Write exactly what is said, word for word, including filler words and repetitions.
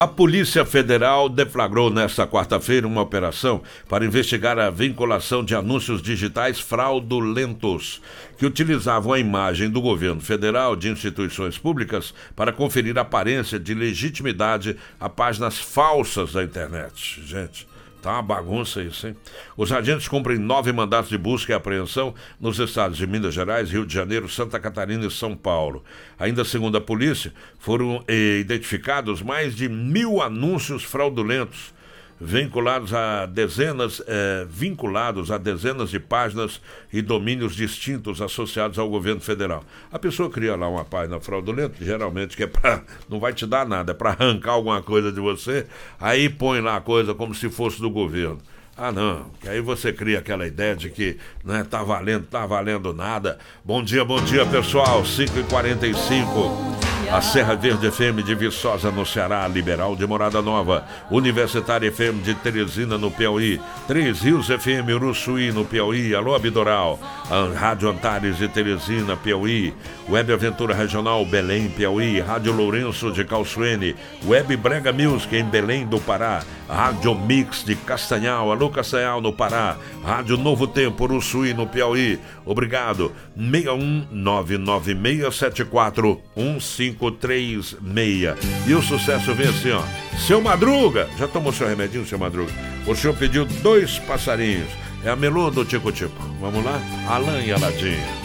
A Polícia Federal deflagrou nesta quarta-feira uma operação para investigar a vinculação de anúncios digitais fraudulentos que utilizavam a imagem do governo federal de instituições públicas para conferir aparência de legitimidade a páginas falsas da internet. Gente, tá uma bagunça isso, hein? Os agentes cumprem nove mandatos de busca e apreensão nos estados de Minas Gerais, Rio de Janeiro, Santa Catarina e São Paulo. Ainda segundo a polícia, foram eh, identificados mais de mil anúncios fraudulentos vinculados a dezenas, eh, vinculados a dezenas de páginas e domínios distintos associados ao governo federal. A pessoa cria lá uma página fraudulenta, geralmente que é para, não vai te dar nada, é para arrancar alguma coisa de você, aí põe lá a coisa como se fosse do governo. Ah, não, que aí você cria aquela ideia de que não é, tá valendo, tá valendo nada. Bom dia, bom dia, pessoal, cinco e quarenta e cinco. A Serra Verde F M de Viçosa, no Ceará, Liberal de Morada Nova, Universitária F M de Teresina, no Piauí, Três Rios F M Uruçuí, no Piauí, Alô Abidoral, Rádio Antares de Teresina, Piauí, Web Aventura Regional Belém, Piauí, Rádio Lourenço de Calçuene, Web Brega Music em Belém do Pará, Rádio Mix de Castanhal, Alô Castanhal no Pará, Rádio Novo Tempo Uruçuí, no Piauí. Obrigado. seis um nove nove seis sete quatro um cinco três seis. E o sucesso vem assim, ó. Seu Madruga, já tomou seu remedinho, seu Madruga? O senhor pediu dois passarinhos. É a melô do Tico Tico. Vamos lá? Alain e Aladim.